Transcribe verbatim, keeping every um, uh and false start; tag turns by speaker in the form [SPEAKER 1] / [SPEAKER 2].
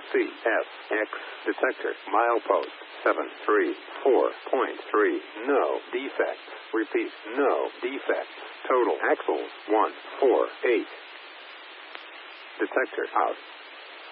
[SPEAKER 1] C S X detector milepost seven three four point three. No defects. Repeat, no defects. Total axles one four eight. Detector out.